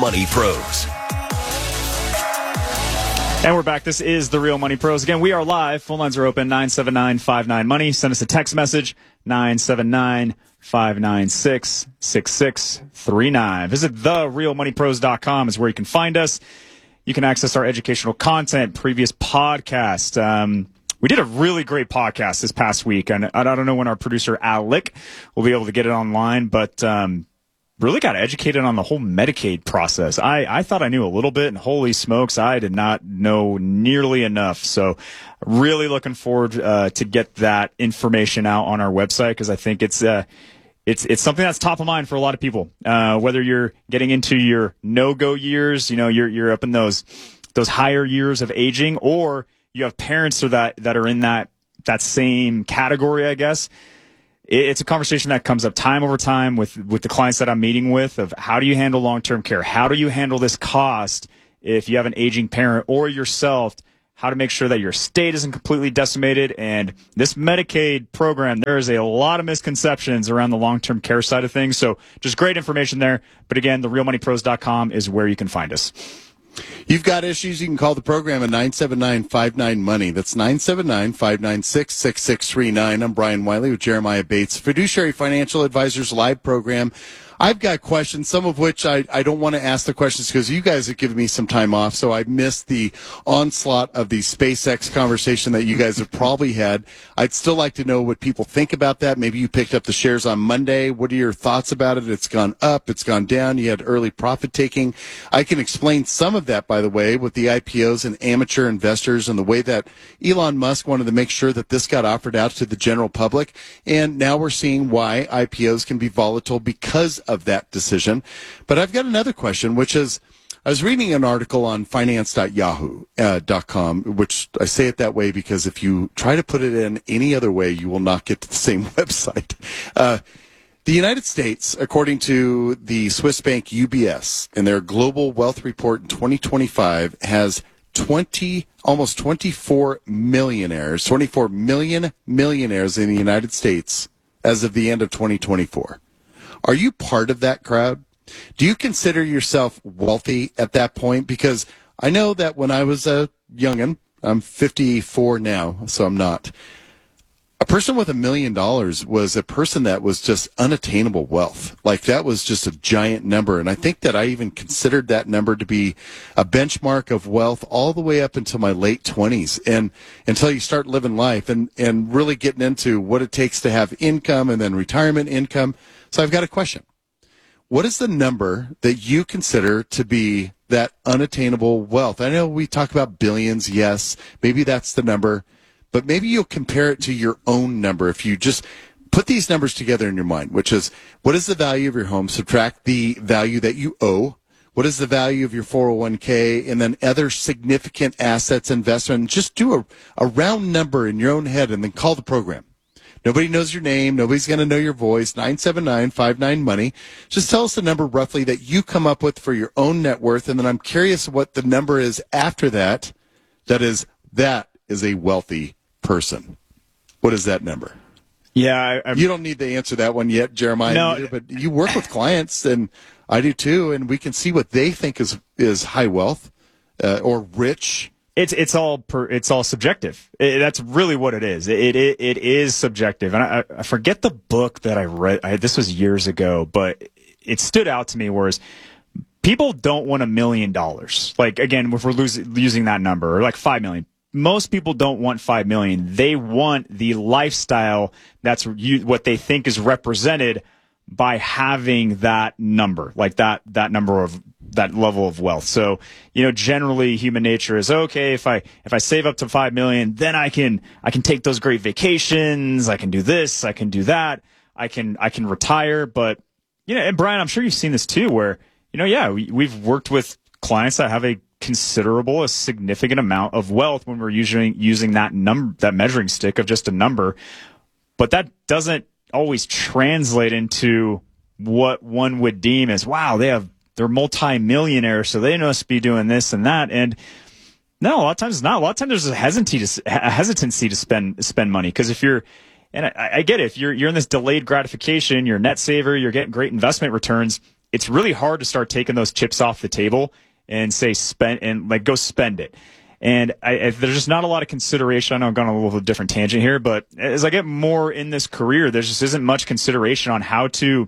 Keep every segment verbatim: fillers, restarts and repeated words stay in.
Money Pros. And we're back. This is The Real Money Pros. Again, we are live. Phone lines are open, nine seven nine, five nine, money. Send us a text message, nine seven nine, five nine six, six six three nine. Visit the real money pros dot com is where you can find us. You can access our educational content, previous podcast. Um, we did a really great podcast this past week, and I don't know when our producer, Alec, will be able to get it online, but um, really got educated on the whole Medicaid process. I, I thought I knew a little bit, and holy smokes, I did not know nearly enough. So really looking forward uh, to get that information out on our website, because I think it's uh, it's it's something that's top of mind for a lot of people. Uh, whether you're getting into your no-go years, you know, you're you're up in those those higher years of aging, or you have parents that that are in that that same category, I guess. It's a conversation that comes up time over time with, with the clients that I'm meeting with of how do you handle long-term care? How do you handle this cost if you have an aging parent or yourself? How to make sure that your estate isn't completely decimated. And this Medicaid program, there is a lot of misconceptions around the long-term care side of things. So just great information there. But again, the real money pros dot com is where you can find us. You've got issues, you can call the program at nine seven nine, five nine, money. That's nine seven nine, five nine six, six six three nine. I'm Brian Wiley with Jeremiah Bates, Fiduciary Financial Advisors live program. I've got questions, some of which I, I don't want to ask the questions because you guys have given me some time off, so I missed the onslaught of the SpaceX conversation that you guys have probably had. I'd still like to know what people think about that. Maybe you picked up the shares on Monday. What are your thoughts about it? It's gone up. It's gone down. You had early profit taking. I can explain some of that, by the way, with the I P Os and amateur investors and the way that Elon Musk wanted to make sure that this got offered out to the general public. And now we're seeing why I P Os can be volatile because of of that decision. But I've got another question, which is, I was reading an article on finance dot yahoo dot com, which I say it that way because if you try to put it in any other way, you will not get to the same website. Uh, the United States, according to the Swiss bank U B S and their Global Wealth Report in twenty twenty-five, has twenty, almost twenty-four millionaires, twenty-four million millionaires in the United States as of the end of twenty twenty-four. Are you part of that crowd? Do you consider yourself wealthy at that point? Because I know that when I was a youngin', I'm fifty-four now, so I'm not. A person with a million dollars was a person that was just unattainable wealth. Like that was just a giant number. And I think that I even considered that number to be a benchmark of wealth all the way up until my late twenties. And until you start living life and, and really getting into what it takes to have income and then retirement income. So I've got a question. What is the number that you consider to be that unattainable wealth? I know we talk about billions, yes. Maybe that's the number. But maybe you'll compare it to your own number if you just put these numbers together in your mind, which is what is the value of your home, subtract the value that you owe, what is the value of your four oh one k, and then other significant assets, investment. Just do a, a round number in your own head and then call the program. Nobody knows your name. Nobody's going to know your voice. nine seven nine, five nine, money. Just tell us the number roughly that you come up with for your own net worth, and then I'm curious what the number is after that. That is, that is a wealthy person. What is that number? Yeah. I, you don't need to answer that one yet, Jeremiah, no, either, but you work with clients, and I do too, and we can see what they think is, is high wealth uh, or rich. It's it's all per, it's all subjective. It, that's really what it is. It it, it is subjective. And I, I forget the book that I read. I, this was years ago, but it stood out to me. Whereas people don't want a million dollars. Like again, if we're losing, using that number, or like five million. Most people don't want five million. They want the lifestyle that's what they think is represented by having that number, like that that number of that level of wealth. So, you know, generally human nature is okay, if I if I save up to five million, then I can I can take those great vacations, I can do this, I can do that, I can I can retire. But you know, and Brian, I'm sure you've seen this too, where, you know, yeah, we, we've worked with clients that have a considerable, a significant amount of wealth when we're using using that number, that measuring stick of just a number. But that doesn't always translate into what one would deem as, wow, they have they're multi-millionaires, so they must be doing this and that. And no, a lot of times it's not. A lot of times there's a hesitancy to, a hesitancy to spend spend money, because if you're, and I, I get it, if you're you're in this delayed gratification, you're a net saver, you're getting great investment returns, it's really hard to start taking those chips off the table and say spend and like go spend it. And I, I, there's just not a lot of consideration. I know I'm going on a little different tangent here, but as I get more in this career, there just isn't much consideration on how to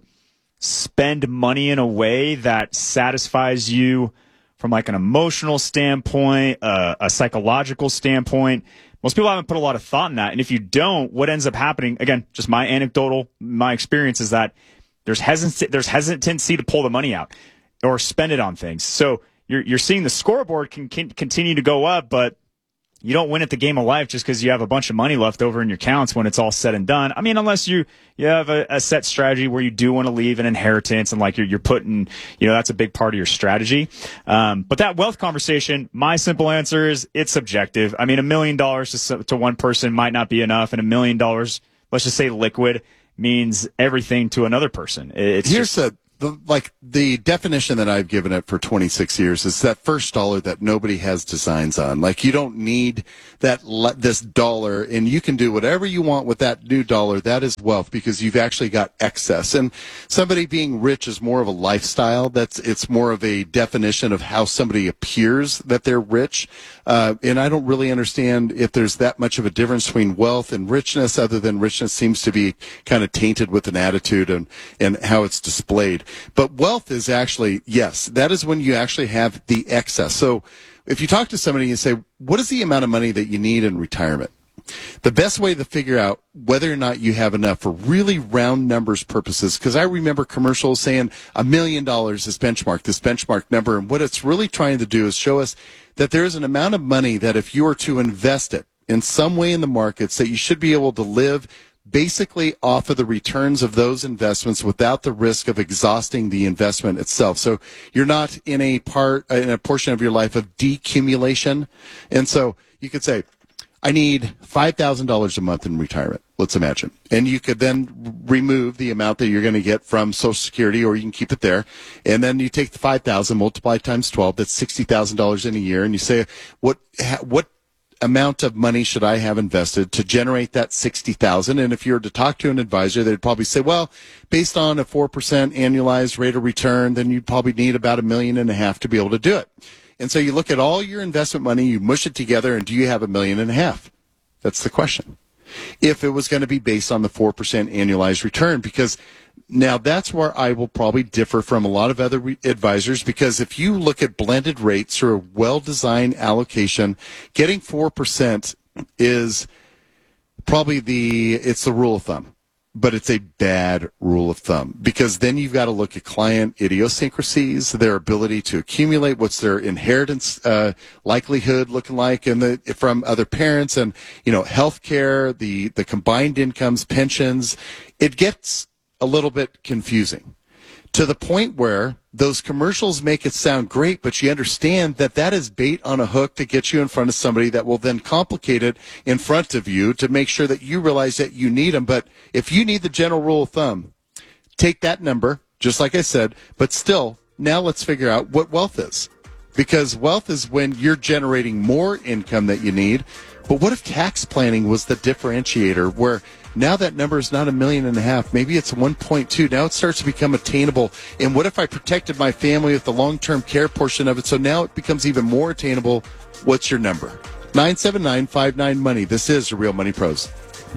spend money in a way that satisfies you from like an emotional standpoint, uh, a psychological standpoint. Most people haven't put a lot of thought in that. And if you don't, what ends up happening, again, just my anecdotal, my experience is that there's hesitancy, there's hesitancy to pull the money out or spend it on things. So you're, you're seeing the scoreboard can, can continue to go up, but you don't win at the game of life just because you have a bunch of money left over in your accounts when it's all said and done. I mean, unless you, you have a, a set strategy where you do want to leave an inheritance and like you're, you're putting, you know, that's a big part of your strategy. Um, but that wealth conversation, my simple answer is it's subjective. I mean, a million dollars to, to one person might not be enough, and a million dollars, let's just say liquid, means everything to another person. It's Here's just, a The, like the definition that I've given it for twenty-six years is that first dollar that nobody has designs on. Like you don't need that this dollar, and you can do whatever you want with that new dollar. That is wealth because you've actually got excess. And somebody being rich is more of a lifestyle. That's it's more of a definition of how somebody appears that they're rich. Uh, and I don't really understand if there's that much of a difference between wealth and richness, other than richness seems to be kind of tainted with an attitude and and how it's displayed. But wealth is actually, yes, that is when you actually have the excess. So if you talk to somebody and you say, what is the amount of money that you need in retirement? The best way to figure out whether or not you have enough for really round numbers purposes, because I remember commercials saying a million dollars is benchmark, this benchmark number. And what it's really trying to do is show us that there is an amount of money that if you were to invest it in some way in the markets, that you should be able to live basically off of the returns of those investments without the risk of exhausting the investment itself. So you're not in a part, in a portion of your life of decumulation. And so you could say, I need five thousand dollars a month in retirement, let's imagine. And you could then remove the amount that you're going to get from Social Security, or you can keep it there. And then you take the five thousand, multiply times twelve, that's sixty thousand dollars in a year. And you say, what, what, amount of money should I have invested to generate that sixty thousand? And if you were to talk to an advisor, they'd probably say, well, based on a four percent annualized rate of return, then you'd probably need about a million and a half to be able to do it. And so you look at all your investment money, you mush it together, and do you have a million and a half? That's the question. If it was going to be based on the four percent annualized return, because now that's where I will probably differ from a lot of other re- advisors, because if you look at blended rates or a well-designed allocation, getting four percent is probably the, it's the rule of thumb. But it's a bad rule of thumb, because then you've got to look at client idiosyncrasies, their ability to accumulate, what's their inheritance uh, likelihood looking like, and the, from other parents, and you know, healthcare, the the combined incomes, pensions. It gets a little bit confusing to the point where those commercials make it sound great, but you understand that that is bait on a hook to get you in front of somebody that will then complicate it in front of you to make sure that you realize that you need them. But if you need the general rule of thumb, take that number, just like I said, but still, now let's figure out what wealth is. Because wealth is when you're generating more income that you need. But what if tax planning was the differentiator, where now that number is not a million and a half, maybe it's one point two. Now it starts to become attainable. And what if I protected my family with the long-term care portion of it? So now it becomes even more attainable. What's your number? nine seven nine five nine money. This is the Real Money Pros.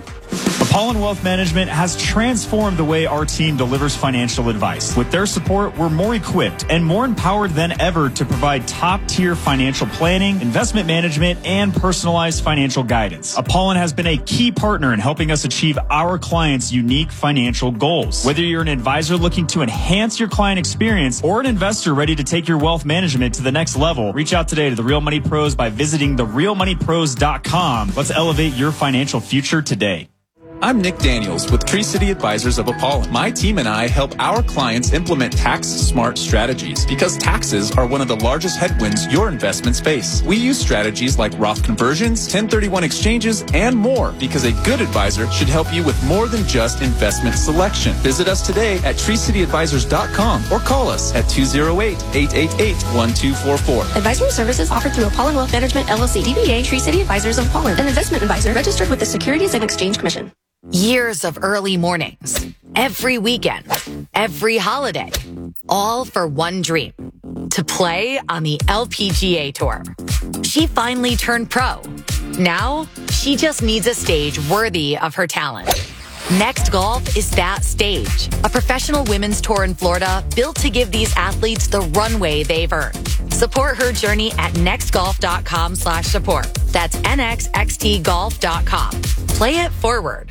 Apollon Wealth Management has transformed the way our team delivers financial advice. With their support, we're more equipped and more empowered than ever to provide top-tier financial planning, investment management, and personalized financial guidance. Apollon has been a key partner in helping us achieve our clients' unique financial goals. Whether you're an advisor looking to enhance your client experience or an investor ready to take your wealth management to the next level, reach out today to the Real Money Pros by visiting the real money pros dot com. Let's elevate your financial future today. I'm Nick Daniels with Tree City Advisors of Apollon. My team and I help our clients implement tax-smart strategies because taxes are one of the largest headwinds your investments face. We use strategies like Roth conversions, ten thirty-one exchanges, and more because a good advisor should help you with more than just investment selection. Visit us today at tree city advisors dot com or call us at two oh eight, eight eight eight, one two four four. Advisory services offered through Apollon Wealth Management, L L C, D B A Tree City Advisors of Apollon, an investment advisor registered with the Securities and Exchange Commission. Years of early mornings, every weekend, every holiday. all for one dream, to play on the L P G A Tour. She finally turned pro. Now, she just needs a stage worthy of her talent. Next Golf is that stage, a professional women's tour in Florida built to give these athletes the runway they've earned. Support her journey at nextgolf.com slash support. That's N X X T golf dot com. Play it forward.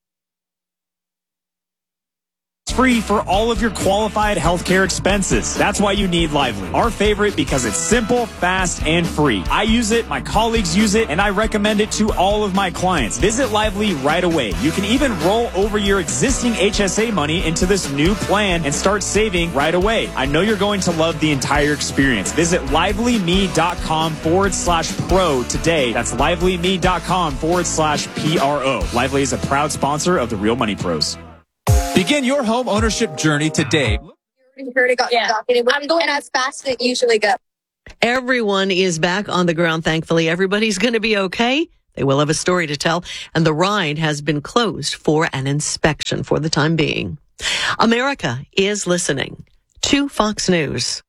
It's free for all of your qualified healthcare expenses. That's why you need Lively. Our favorite because it's simple, fast, and free. I use it, my colleagues use it, and I recommend it to all of my clients. Visit Lively right away. You can even roll over your existing H S A money into this new plan and start saving right away. I know you're going to love the entire experience. Visit livelymee.com forward slash pro today. That's livelymee.com forward slash P R O. Lively is a proud sponsor of the Real Money Pros. Begin your home ownership journey today. Heard it got yeah. I'm going as fast as it usually goes. Everyone is back on the ground, thankfully. Everybody's going to be okay. They will have a story to tell, and the ride has been closed for an inspection for the time being. America is listening to Fox News.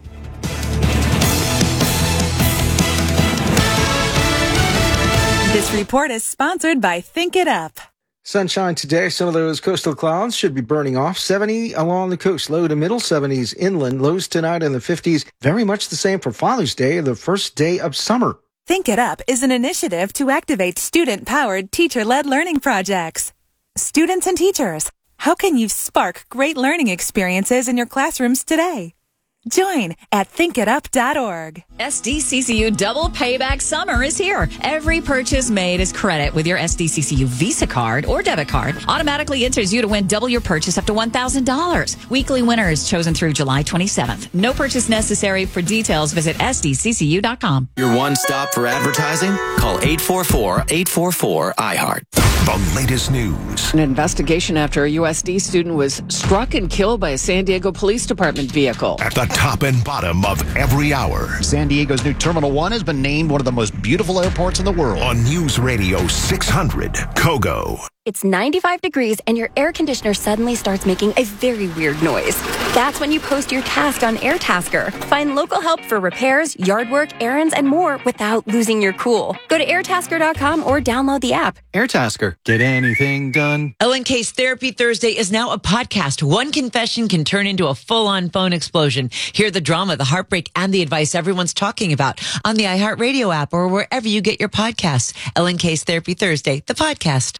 This report is sponsored by Think It Up. Sunshine today. Some of those coastal clouds should be burning off. seventy along the coast, low to middle seventies inland. Lows tonight in the fifties. Very much the same for Father's Day, the first day of summer. Think It Up is an initiative to activate student-powered, teacher-led learning projects. Students and teachers, how can you spark great learning experiences in your classrooms today? Join at think it up dot org. S D C C U Double Payback Summer is here. Every purchase made is credit with your S D C C U Visa card or debit card. Automatically enters you to win double your purchase up to one thousand dollars. Weekly winner is chosen through July twenty-seventh. No purchase necessary. For details, visit S D C C U dot com. Your one stop for advertising? Call eight four four, eight four four, I heart. The latest news. An investigation after a U S D student was struck and killed by a San Diego Police Department vehicle. At the top and bottom of every hour. San Diego's new Terminal one has been named one of the most beautiful airports in the world. On News Radio six hundred, Kogo. It's ninety-five degrees and your air conditioner suddenly starts making a very weird noise. That's when you post your task on AirTasker. Find local help for repairs, yard work, errands, and more without losing your cool. Go to airtasker dot com or download the app. AirTasker. Get anything done? Ellen K's Therapy Thursday is now a podcast. One confession can turn into a full-on phone explosion. Hear the drama, the heartbreak, and the advice everyone's talking about on the iHeartRadio app or wherever you get your podcasts. Ellen K's Therapy Thursday, the podcast.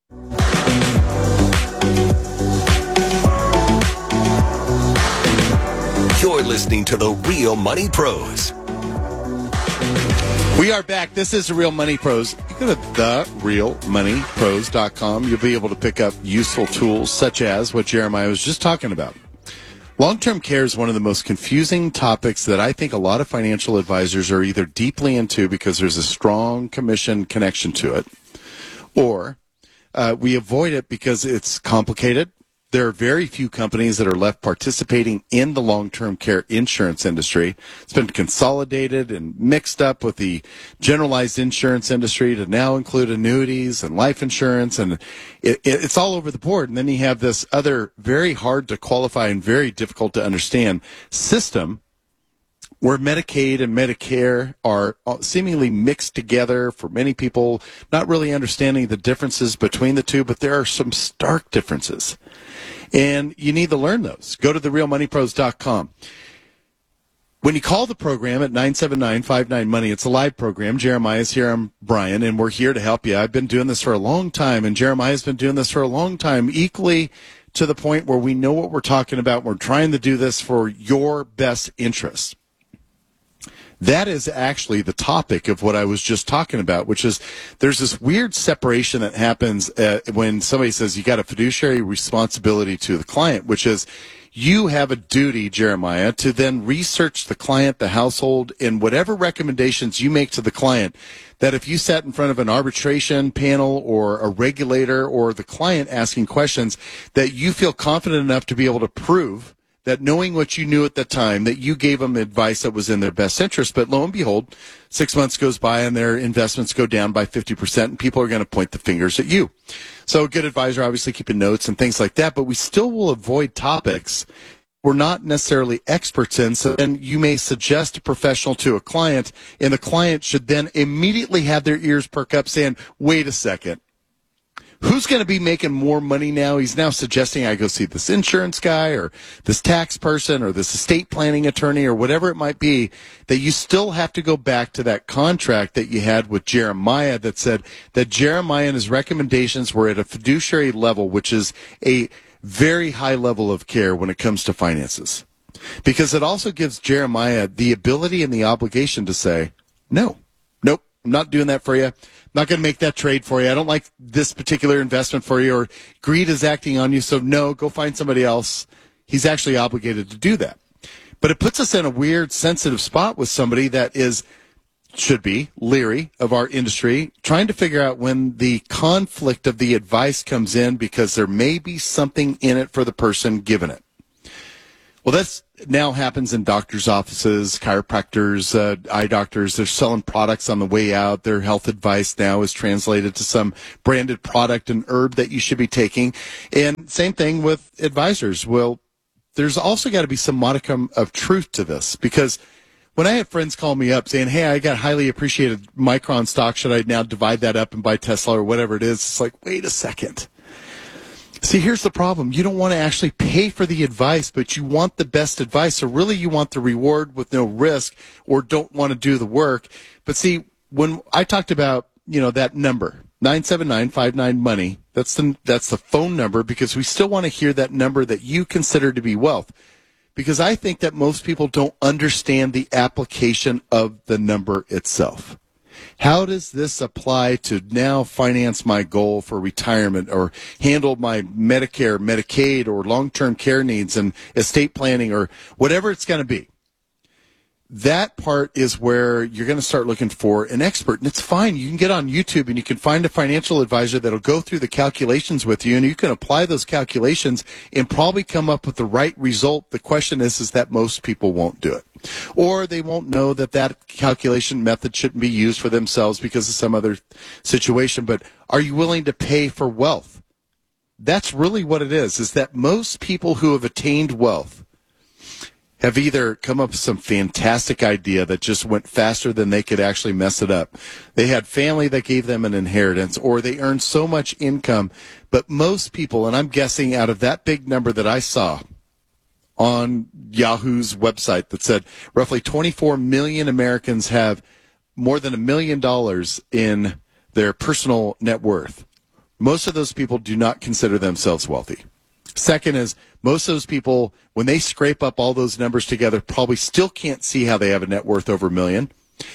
You're listening to the Real Money Pros. We are back. This is the Real Money Pros. You go to the real money pros dot com. You'll be able to pick up useful tools such as what Jeremiah was just talking about. Long-term care is one of the most confusing topics that I think a lot of financial advisors are either deeply into because there's a strong commission connection to it, or uh, we avoid it because it's complicated. There are very few companies that are left participating in the long-term care insurance industry. It's been consolidated and mixed up with the generalized insurance industry to now include annuities and life insurance, and it, it, it's all over the board. And then you have this other very hard to qualify and very difficult to understand system where Medicaid and Medicare are seemingly mixed together for many people, not really understanding the differences between the two, but there are some stark differences. And you need to learn those. Go to the real money pros dot com. When you call the program at nine seven nine, five nine, money, it's a live program. Jeremiah's here, I'm Brian, and we're here to help you. I've been doing this for a long time, and Jeremiah's been doing this for a long time, equally to the point where we know what we're talking about. We're trying to do this for your best interest. That is actually the topic of what I was just talking about, which is there's this weird separation that happens uh, when somebody says you got a fiduciary responsibility to the client, which is you have a duty, Jeremiah, to then research the client, the household, and whatever recommendations you make to the client, that if you sat in front of an arbitration panel or a regulator or the client asking questions, that you feel confident enough to be able to prove that knowing what you knew at the time, that you gave them advice that was in their best interest. But lo and behold, six months goes by and their investments go down by fifty percent, and people are going to point the fingers at you. So a good advisor, obviously keeping notes and things like that, but we still will avoid topics we're not necessarily experts in. So then you may suggest a professional to a client, and the client should then immediately have their ears perk up saying, wait a second. Who's going to be making more money now? He's now suggesting I go see this insurance guy or this tax person or this estate planning attorney or whatever it might be, that you still have to go back to that contract that you had with Jeremiah that said that Jeremiah and his recommendations were at a fiduciary level, which is a very high level of care when it comes to finances. Because it also gives Jeremiah the ability and the obligation to say, no, nope, I'm not doing that for you. Not going to make that trade for you. I don't like this particular investment for you, or greed is acting on you, so no, go find somebody else. He's actually obligated to do that. But it puts us in a weird, sensitive spot with somebody that is, should be, leery of our industry, trying to figure out when the conflict of the advice comes in because there may be something in it for the person given it. Well, that's now happens in doctors' offices, chiropractors, uh, eye doctors. They're selling products on the way out. Their health advice now is translated to some branded product, an herb that you should be taking. And same thing with advisors. Well, there's also got to be some modicum of truth to this, because when I have friends call me up saying, hey, I got highly appreciated Micron stock, should I now divide that up and buy Tesla or whatever it is? It's like, wait a second. See, here's the problem. You don't want to actually pay for the advice, but you want the best advice. So really you want the reward with no risk, or don't want to do the work. But see, when I talked about, you know, that number, nine seven nine five nine money, that's the, that's the phone number, because we still want to hear that number that you consider to be wealth. Because I think that most people don't understand the application of the number itself. How does this apply to now finance my goal for retirement, or handle my Medicare, Medicaid, or long-term care needs and estate planning, or whatever it's going to be? That part is where you're going to start looking for an expert. And it's fine. You can get on YouTube and you can find a financial advisor that'll go through the calculations with you, and you can apply those calculations and probably come up with the right result. The question is, is that most people won't do it. Or they won't know that that calculation method shouldn't be used for themselves because of some other situation. But are you willing to pay for wealth? That's really what it is, is that most people who have attained wealth have either come up with some fantastic idea that just went faster than they could actually mess it up. They had family that gave them an inheritance, or they earned so much income. But most people, and I'm guessing out of that big number that I saw on Yahoo's website that said roughly twenty-four million Americans have more than a million dollars in their personal net worth. Most of those people do not consider themselves wealthy. Second is, most of those people, when they scrape up all those numbers together, probably still can't see how they have a net worth over a million.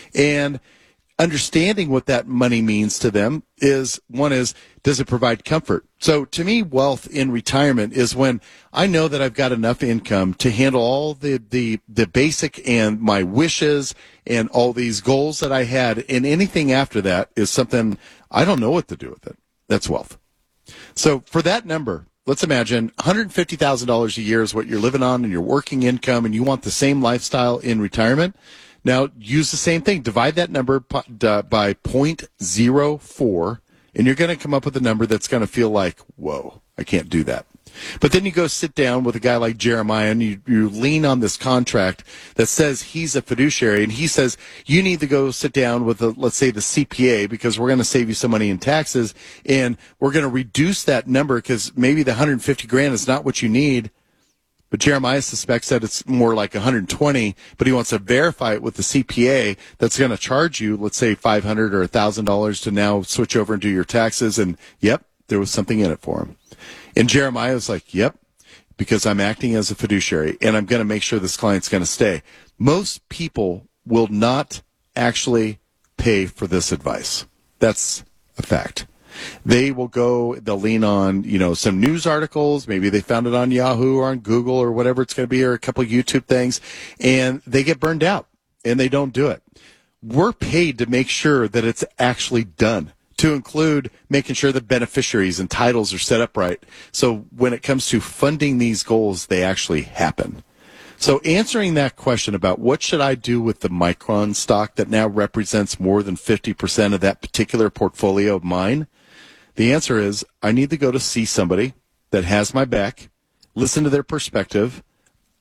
And understanding what that money means to them is, one is, does it provide comfort? So to me, wealth in retirement is when I know that I've got enough income to handle all the, the, the basic and my wishes and all these goals that I had, and anything after that is something I don't know what to do with it. That's wealth. So for that number, let's imagine one hundred fifty thousand dollars a year is what you're living on and your working income, and you want the same lifestyle in retirement. Now, use the same thing. Divide that number by zero point zero four, and you're going to come up with a number that's going to feel like, whoa, I can't do that. But then you go sit down with a guy like Jeremiah, and you, you lean on this contract that says he's a fiduciary, and he says you need to go sit down with, the, let's say, the C P A, because we're going to save you some money in taxes, and we're going to reduce that number because maybe the one hundred fifty grand is not what you need. But Jeremiah suspects that it's more like one hundred twenty, but he wants to verify it with the C P A that's going to charge you, let's say, five hundred dollars or one thousand dollars to now switch over and do your taxes. And, yep, there was something in it for him. And Jeremiah was like, yep, because I'm acting as a fiduciary, and I'm going to make sure this client's going to stay. Most people will not actually pay for this advice. That's a fact. They will go, they'll lean on, you know, some news articles. Maybe they found it on Yahoo or on Google or whatever it's going to be, or a couple of YouTube things, and they get burned out, and they don't do it. We're paid to make sure that it's actually done, to include making sure the beneficiaries and titles are set up right. So when it comes to funding these goals, they actually happen. So answering that question about what should I do with the Micron stock that now represents more than fifty percent of that particular portfolio of mine, the answer is I need to go to see somebody that has my back, listen to their perspective,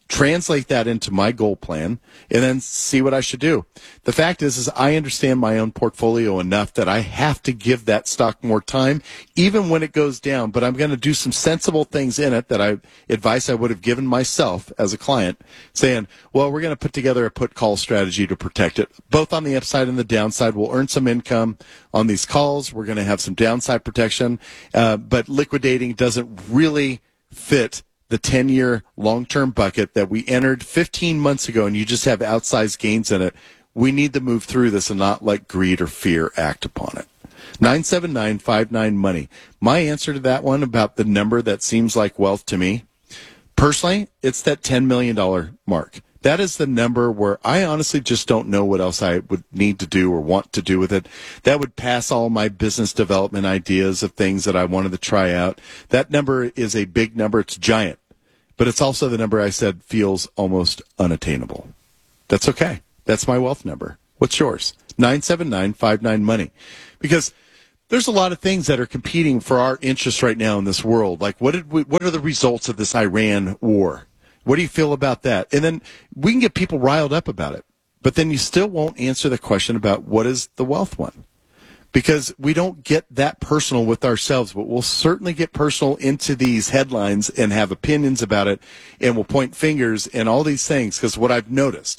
translate that into my goal plan, and then see what I should do. The fact is, is I understand my own portfolio enough that I have to give that stock more time, even when it goes down, but I'm going to do some sensible things in it that I advice I would have given myself as a client, saying, well, we're going to put together a put call strategy to protect it, both on the upside and the downside. We'll earn some income on these calls. We're going to have some downside protection, uh, but liquidating doesn't really fit the ten-year long-term bucket that we entered fifteen months ago, and you just have outsized gains in it. We need to move through this and not let greed or fear act upon it. nine seven nine five nine money. My answer to that one about the number that seems like wealth to me, personally, it's that ten million dollars mark. That is the number where I honestly just don't know what else I would need to do or want to do with it. That would pass all my business development ideas of things that I wanted to try out. That number is a big number. It's giant. But it's also the number I said feels almost unattainable. That's okay. That's my wealth number. What's yours? nine seven nine five nine money. Because there's a lot of things that are competing for our interest right now in this world. Like, what did we, what are the results of this Iran war? What do you feel about that? And then we can get people riled up about it. But then you still won't answer the question about what is the wealth one. Because we don't get that personal with ourselves, but we'll certainly get personal into these headlines and have opinions about it, and we'll point fingers and all these things. Because what I've noticed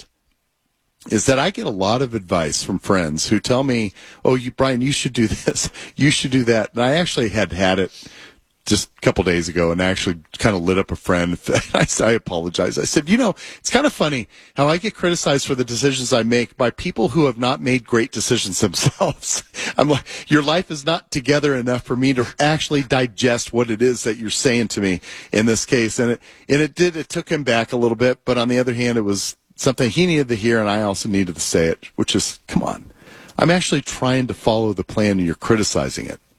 is that I get a lot of advice from friends who tell me, oh, you, Brian, you should do this, you should do that. And I actually had had it just a couple days ago, and I actually kind of lit up a friend. I, I apologize. I said, you know, it's kind of funny how I get criticized for the decisions I make by people who have not made great decisions themselves. I'm like, your life is not together enough for me to actually digest what it is that you're saying to me in this case. And it, and it did, it took him back a little bit, but on the other hand, it was something he needed to hear, and I also needed to say it, which is, come on. I'm actually trying to follow the plan, and you're criticizing it.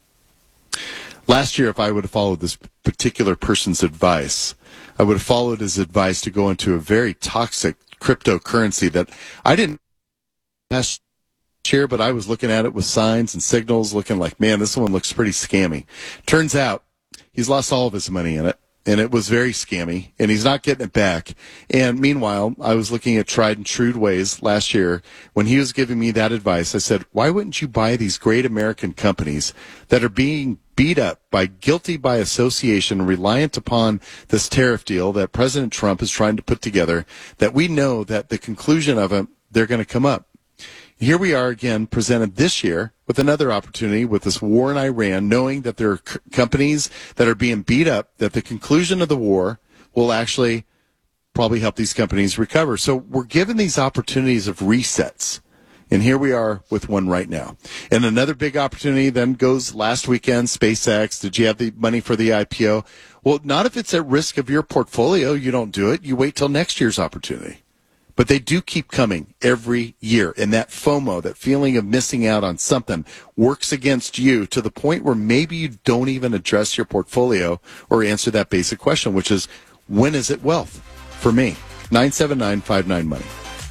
Last year, if I would have followed this particular person's advice, I would have followed his advice to go into a very toxic cryptocurrency that I didn't last year, but I was looking at it with signs and signals, looking like, man, this one looks pretty scammy. Turns out he's lost all of his money in it, and it was very scammy, and he's not getting it back. And meanwhile, I was looking at tried and true ways last year. When he was giving me that advice, I said, why wouldn't you buy these great American companies that are being beat up by guilty by association, reliant upon this tariff deal that President Trump is trying to put together, that we know that the conclusion of it, they're going to come up. Here we are again presented this year with another opportunity with this war in Iran, knowing that there are c- companies that are being beat up, that the conclusion of the war will actually probably help these companies recover. So we're given these opportunities of resets. And here we are with one right now. And another big opportunity then goes last weekend, SpaceX. Did you have the money for the I P O? Well, not if it's at risk of your portfolio. You don't do it. You wait till next year's opportunity. But they do keep coming every year. And that FOMO, that feeling of missing out on something, works against you to the point where maybe you don't even address your portfolio or answer that basic question, which is, when is it wealth? For me, nine seven nine five nine money.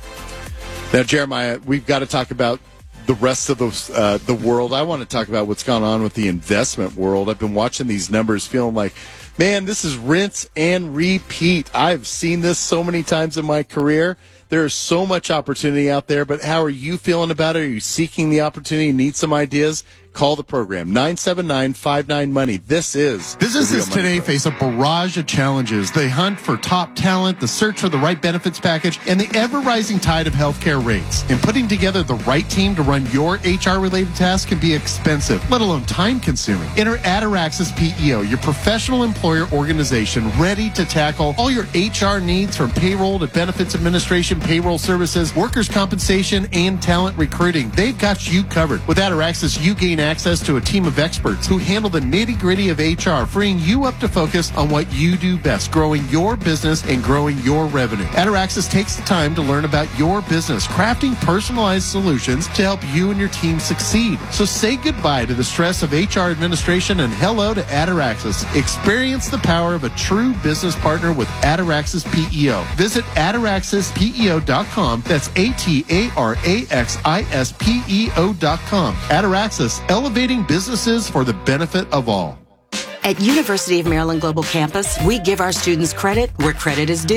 Now, Jeremiah, we've got to talk about the rest of the, uh, the world. I want to talk about what's gone on with the investment world. I've been watching these numbers feeling like, man, this is rinse and repeat. I've seen this so many times in my career. There is so much opportunity out there, but how are you feeling about it? Are you seeking the opportunity? Need some ideas? Call the program, nine seven nine five nine money. This is Businesses today face a barrage of challenges. They hunt for top talent, the search for the right benefits package, and the ever-rising tide of healthcare rates. And putting together the right team to run your H R-related tasks can be expensive, let alone time-consuming. Enter Ataraxis P E O, your professional employer organization ready to tackle all your H R needs from payroll to benefits administration, payroll services, workers' compensation, and talent recruiting. They've got you covered. With Ataraxis, you gain access to a team of experts who handle the nitty-gritty of H R, freeing you up to focus on what you do best, growing your business and growing your revenue. Ataraxis takes the time to learn about your business, crafting personalized solutions to help you and your team succeed. So say goodbye to the stress of H R administration and hello to Ataraxis. Experience the power of a true business partner with Ataraxis P E O. Visit ataraxis P E O dot com. That's A T A R A X I S P E O dot com. Ataraxis, elevating businesses for the benefit of all. At University of Maryland Global Campus, we give our students credit where credit is due.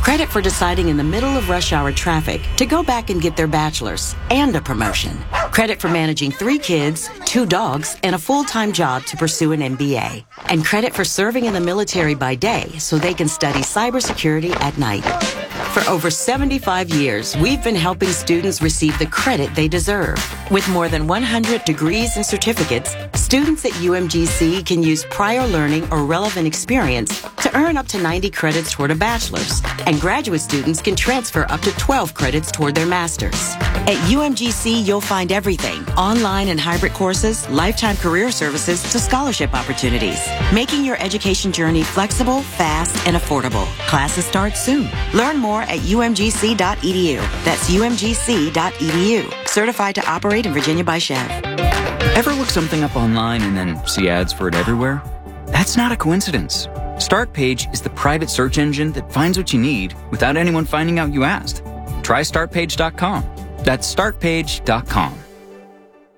Credit for deciding in the middle of rush hour traffic to go back and get their bachelor's and a promotion. Credit for managing three kids, two dogs, and a full-time job to pursue an M B A. And credit for serving in the military by day so they can study cybersecurity at night. For over seventy-five years, we've been helping students receive the credit they deserve. With more than one hundred degrees and certificates, students at U M G C can use prior learning or relevant experience to earn up to ninety credits toward a bachelor's. And graduate students can transfer up to twelve credits toward their master's. At U M G C, you'll find everything: online and hybrid courses, lifetime career services to scholarship opportunities, making your education journey flexible, fast, and affordable. Classes start soon. Learn more at U M G C dot E D U. That's U M G C dot E D U. Certified to operate in Virginia by Chev. Ever look something up online and then see ads for it everywhere? That's not a coincidence. StartPage is the private search engine that finds what you need without anyone finding out you asked. Try start page dot com. That's start page dot com.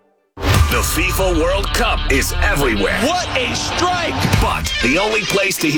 The FIFA World Cup is everywhere. What a strike! But the only place to hear